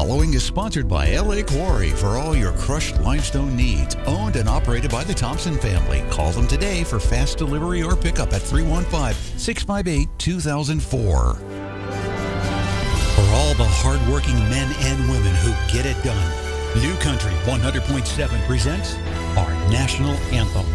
following is sponsored by LA Quarry for all your crushed limestone needs. Owned and operated by the Thompson family. Call them today for fast delivery or pickup at 315-658-2004. For all the hardworking men and women who get it done, New Country 100.7 presents our national anthem.